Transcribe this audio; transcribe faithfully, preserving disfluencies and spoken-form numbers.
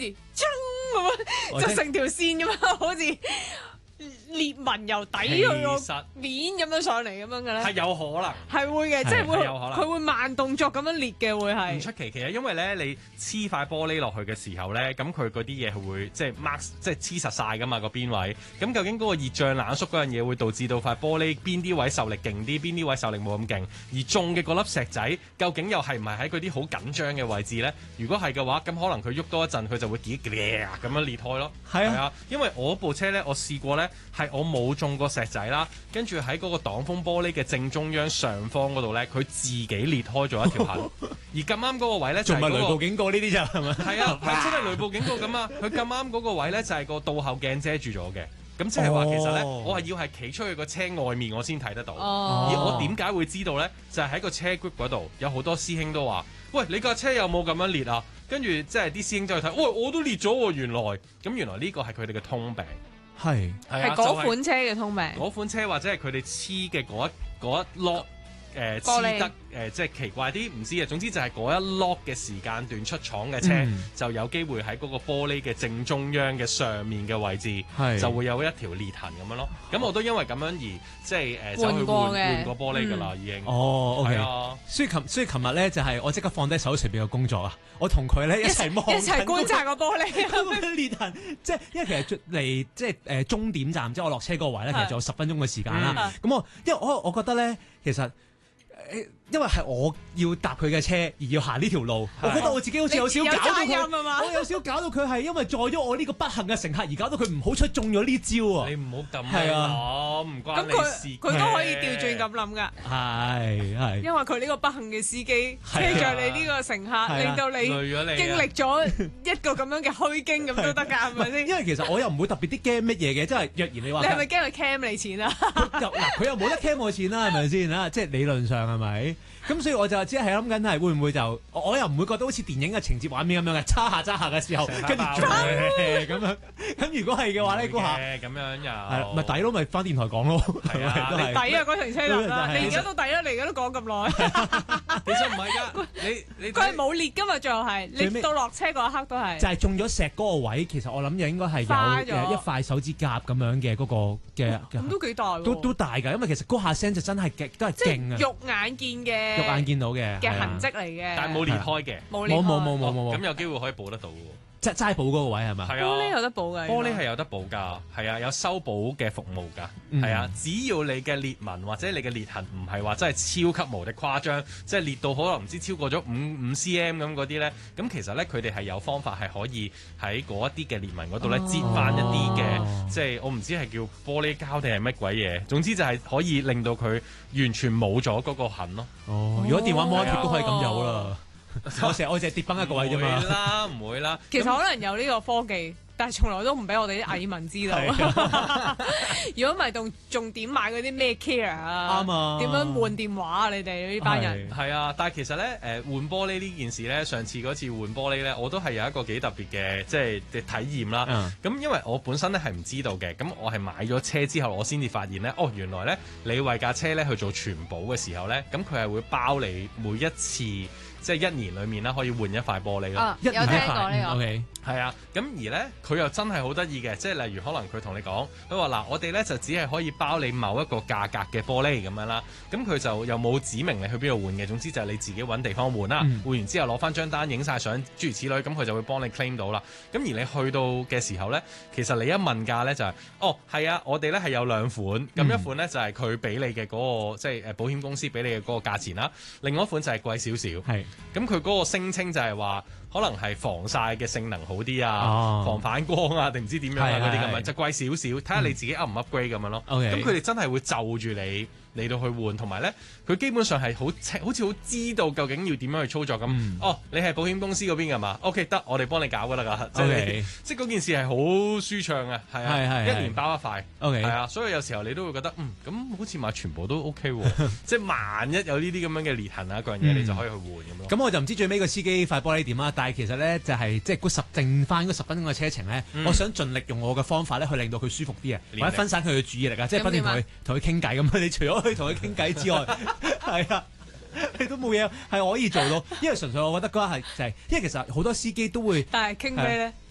住噌咁樣，就成條線咁樣，好似裂紋由底去到面咁樣上嚟咁樣嘅咧， 係有可能， 係會嘅，即係會佢會慢動作咁樣裂嘅，會係唔出奇。其實因為咧，你黐塊玻璃落去嘅時候咧，咁佢嗰啲嘢係會即係 mark 即係黐實晒噶嘛個邊位。咁究竟嗰個熱脹冷縮嗰樣嘢會導致到塊玻璃邊啲位受力勁啲，邊啲位受力冇咁勁？而中嘅嗰粒石仔究竟又係唔係喺嗰啲好緊張嘅位置咧？如果係嘅話，咁可能佢喐多一陣，佢就會結咁樣裂開咯。 係啊， 啊，因為我部車咧，我試過咧係我冇中過石仔啦，跟住喺嗰個擋風玻璃嘅正中央上方嗰度咧，佢自己裂開咗一條痕。而咁啱嗰個位咧， 仲唔係就係嗰個雷暴警告呢啲咋係咪？ 係啊，係真係雷暴警告咁啊！佢咁啱嗰個位咧，就係個倒後鏡遮住咗嘅。咁即係話其實咧， 哦我係要係企出去個車外面，我先睇得到。 哦而我點解會知道咧？就係喺個車 group 嗰度，有好多師兄都話：喂，你架車有冇咁樣裂啊？跟住即係啲師兄走去睇，喂，我都裂咗喎！原來咁原來呢個係佢哋嘅通病。 係係啊， 係嗰款車嘅通病。 嗰款車或者係佢哋黐嘅嗰一嗰一 lock 誒玻璃黐得誒、呃，即係奇怪啲，唔知啊。總之就係嗰一 lock 嘅時間段出廠嘅車， 嗯就有機會喺嗰個玻璃嘅正中央嘅上面嘅位置， 係就會有一條裂痕咁樣咯。咁我都因為咁樣而即係誒走去換過嘅換換過玻璃㗎啦，已經。 哦，OK。 係啊， 所以琴所以琴日咧就係我即刻放低手上邊嘅工作啊，我同佢咧一齊望一齊觀察個玻璃。 嗰個裂痕，即係因為其實離即係誒終點站，即係我落車嗰個位咧，其實仲有十分鐘嘅時間啦。咁我因為我我覺得咧，其實。誒，因為係我要搭佢嘅車而要行呢條路，我覺得我自己好似有少少搞到佢，我有少少搞到佢係因為載咗我呢個不幸嘅乘客而搞到佢唔好出中咗呢招啊！ 你唔好咁係啊諗，唔關咁你事佢佢都可以調轉咁諗㗎。 係係， 因為佢呢個不幸嘅司機車着你呢個乘客，令到你累咗你經歷咗一個咁樣嘅虛驚咁都得㗎，係咪先？ 因為其實我又唔會特別啲驚乜嘢嘅，即係若然你話你係咪驚佢 cam 你錢啊？ 又嗱，佢又冇得 cam 我錢啦，係咪先啊？即係理論上係咪？咁所以我就只係諗緊係會唔會就我又唔會覺得好似電影嘅情節畫面咁樣嘅，揸下揸下嘅時候，跟住咁樣。咁如果係嘅話咧，估下咁樣又係咪抵咯？咪翻電台講咯， 係啊都係抵啊！嗰程車能啊， 係你而家都抵啦，你而家都講咁耐。 其實唔係㗎，你你佢係冇裂㗎嘛，最後係你到落車嗰一刻都係就係中咗石嗰個位，其實我諗就應該係有誒一塊手指甲咁樣嘅嗰個嘅， 咁都幾大喎， 都都大㗎，因為其實嗰下聲就真係極都係勁啊， 肉眼見嘅。 肉眼見到嘅嘅痕跡嚟嘅， 但係冇裂開嘅， 冇冇冇冇冇冇， 咁有機會可以補得到喎。 即係齋補嗰個位係嘛？ 係啊， 玻璃有得補嘅， 玻璃係有得補㗎，係啊，有修補嘅服務㗎，係啊，只要你嘅裂紋或者你嘅裂痕唔係話真係超級無敵誇張，即係裂到可能唔知超過咗五五 cm 咁嗰啲咧，咁其實咧佢哋係有方法係可以喺嗰一啲嘅裂紋嗰度咧擠翻一啲嘅，即係我唔知係叫玻璃膠定係乜鬼嘢，總之就係可以令到佢完全冇咗嗰個痕咯。 哦，如果電話摩貼都可以咁有啦。我成日我淨係跌崩一個位啫嘛。 唔會啦，唔會啦。 其實可能有呢個科技，但係從來都唔俾我哋啲蟻民知道。如果唔係，仲仲點買嗰啲咩 care 啊？ 啱啊。點樣換電話啊？你哋呢班人係啊，但係其實咧，誒、呃、換玻璃呢件事咧，上次嗰次換玻璃咧，我都係有一個幾特別嘅即係嘅體驗啦。咁、嗯、因為我本身咧係唔知道嘅，咁我係買咗車之後，我先至發現咧，哦原來咧你為架車咧去做全保嘅時候咧，咁佢係會包你每一次。即係一年裡面啦，可以換一塊玻璃咯。 啊，有聽過呢個。 OK， 係啊，咁而咧佢又真係好得意嘅，即係例如可能佢同你講，佢話嗱，我哋咧就只係可以包你某一個價格嘅玻璃咁樣啦。咁佢就又冇指明你去邊度換嘅，總之就係你自己揾地方換啦。嗯、換完之後攞翻張單，影晒相，諸如此類，咁佢就會幫你 claim 到啦。咁而你去到嘅時候咧，其實你一問價咧就係、是，哦係啊，我哋咧係有兩款，咁、嗯、一款咧就係佢俾你嘅嗰、那個即係誒保險公司俾你嘅嗰個價錢啦，另外一款就係貴少少。係。咁佢嗰個聲稱就係話，可能係防曬嘅性能好啲啊，哦、防反光啊，定唔知點樣啊嗰啲咁樣，就貴少少，睇下你自己 up 唔 upgrade 咁樣咯。咁佢哋真係會就住你嚟到去換，同埋咧，佢基本上係好好似好知道究竟要點樣去操作咁。嗯、哦，你係保險公司嗰邊㗎嘛 ？OK， 得，我哋幫你搞㗎啦，即係即係嗰件事係好舒暢啊，係啊，一年包一塊。OK，係啊，所以有時候你都會覺得，嗯，咁好似買全部都 OK 喎，即係萬一有呢啲咁樣嘅裂痕啊，嗰樣嘢你就可以去換咁咯。 咁我就唔知最尾個司機塊玻璃點啦，但係其實咧就係即係嗰十剩翻嗰十分鐘嘅車程咧，嗯、我想盡力用我嘅方法咧去令到佢舒服啲啊，或者分散佢嘅注意力啊，即係不斷同佢同佢傾偈咁。你除咗可以同佢傾偈之外，係啊，你都冇嘢係可以做到，因為純粹我覺得嗰下係就係、是，因為其實好多司機都會， 但係傾咩咧？